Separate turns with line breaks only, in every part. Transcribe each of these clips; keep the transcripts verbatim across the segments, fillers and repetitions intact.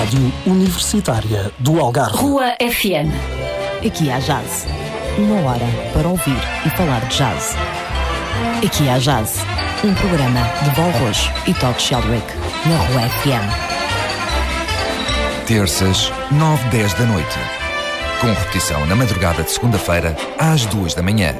Rádio Universitária do Algarve.
Rua F M.
Aqui há jazz. Uma hora para ouvir e falar de jazz. Aqui há jazz. Um programa de Val Rojo e Todd Sheldrick na Rua F M.
Terças, nove e dez da noite. Com repetição na madrugada de segunda-feira, às duas da manhã.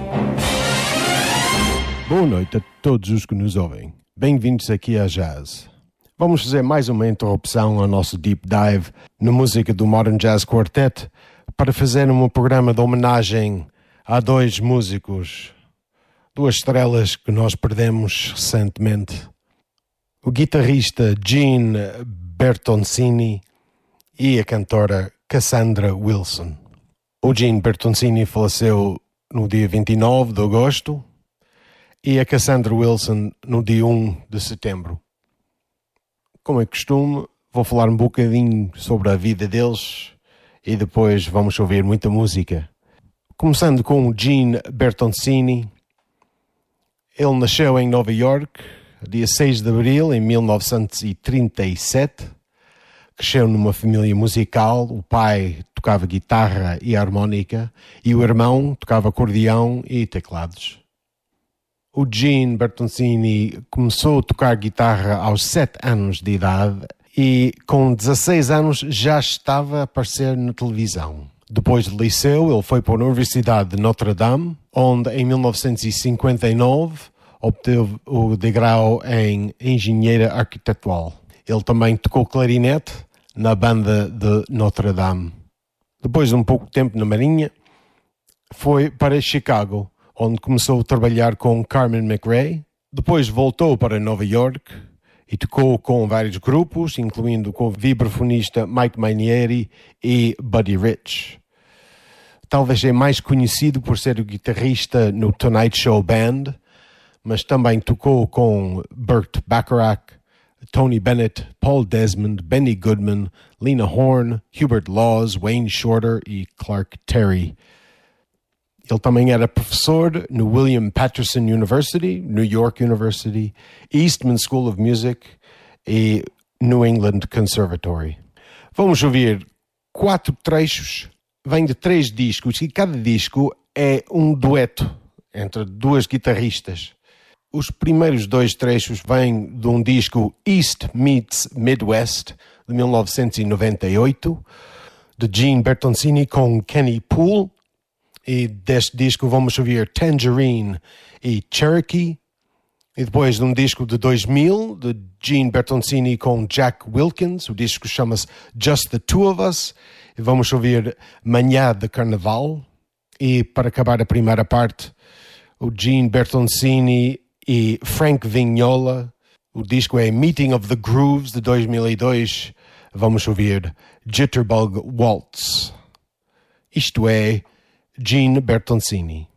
Boa noite a todos os que nos ouvem. Bem-vindos aqui a Jazz. Vamos fazer mais uma interrupção ao nosso Deep Dive na música do Modern Jazz Quartet para fazer um programa de homenagem a dois músicos, duas estrelas que nós perdemos recentemente. O guitarrista Gene Bertoncini e a cantora Cassandra Wilson. O Gene Bertoncini faleceu no dia vinte e nove de agosto e a Cassandra Wilson no dia um de setembro. Como é costume, vou falar um bocadinho sobre a vida deles e depois vamos ouvir muita música. Começando com o Gene Bertoncini. Ele nasceu em Nova York, dia seis de abril de mil novecentos e trinta e sete. Cresceu numa família musical. O pai tocava guitarra e harmónica e o irmão tocava acordeão e teclados. O Gene Bertoncini começou a tocar guitarra aos sete anos de idade e com dezasseis anos já estava a aparecer na televisão. Depois do liceu, ele foi para a Universidade de Notre Dame, onde em mil novecentos e cinquenta e nove obteve o degrau em Engenharia Arquitetual. Ele também tocou clarinete na banda de Notre Dame. Depois de um pouco de tempo na Marinha, foi para Chicago, onde começou a trabalhar com Carmen McRae. Depois voltou para Nova York e tocou com vários grupos, incluindo com o vibrafonista Mike Mainieri e Buddy Rich. Talvez é mais conhecido por ser o guitarrista no Tonight Show Band, mas também tocou com Burt Bacharach, Tony Bennett, Paul Desmond, Benny Goodman, Lena Horne, Hubert Laws, Wayne Shorter e Clark Terry. Ele também era professor no William Patterson University, New York University, Eastman School of Music e New England Conservatory. Vamos ouvir quatro trechos, vem de três discos e cada disco é um dueto entre duas guitarristas. Os primeiros dois trechos vêm de um disco East Meets Midwest, de mil novecentos e noventa e oito, de Gene Bertoncini com Kenny Poole. E deste disco vamos ouvir Tangerine e Cherokee. E depois de um disco de dois mil, de Gene Bertoncini com Jack Wilkins. O disco chama-se Just the Two of Us. E vamos ouvir Manhã de Carnaval. E para acabar a primeira parte, o Gene Bertoncini e Frank Vignola. O disco é Meeting of the Grooves, de dois mil e dois. Vamos ouvir Jitterbug Waltz. Isto é Gene Bertoncini.